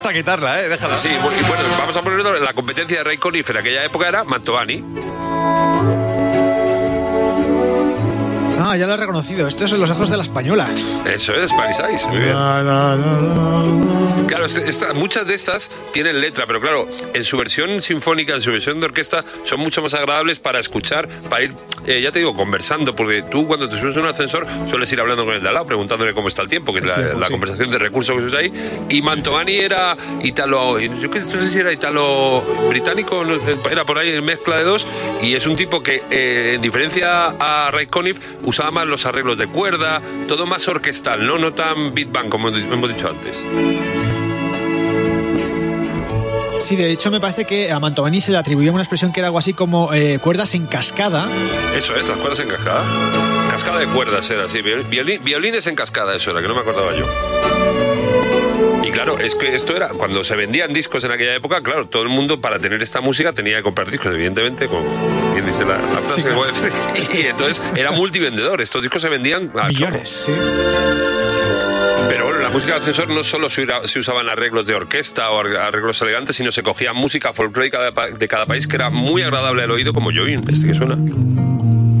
A quitarla, déjala. Sí, y bueno, vamos a ponerlo en la competencia de Ray Conniff en aquella época era Mantovani. Ah, ya lo he reconocido. Esto es Los ojos de la española. Eso es, Spanish Eyes. Muy bien. Claro, muchas de estas tienen letra, pero claro, en su versión sinfónica, en su versión de orquesta, son mucho más agradables para escuchar, para ir, ya te digo, conversando, porque tú cuando te subes en un ascensor sueles ir hablando con el de al lado, preguntándole cómo está el tiempo, que es la conversación de recursos que se usa ahí. Y Mantovani era italo, yo no sé si era italo-británico, era por ahí en mezcla de dos, y es un tipo que, en diferencia a Ray Conniff, usaba más los arreglos de cuerda, todo más orquestal, no tan beat band como hemos dicho antes. Sí, de hecho me parece que a Mantovani se le atribuía una expresión que era algo así como cuerdas en cascada. Eso es, las cuerdas en cascada. Cascada de cuerdas era así, violines en cascada, eso era, que no me acordaba yo. Y claro, es que esto era, cuando se vendían discos en aquella época, claro, todo el mundo para tener esta música tenía que comprar discos, evidentemente, como bien dice la frase, sí, claro, que voy a decir. Y entonces era multivendedor, estos discos se vendían a millones, chorro. Sí. Pero bueno, la música de ascensor no solo se usaban arreglos de orquesta o arreglos elegantes, sino se cogía música folclórica de cada país que era muy agradable al oído, como Join, este que suena.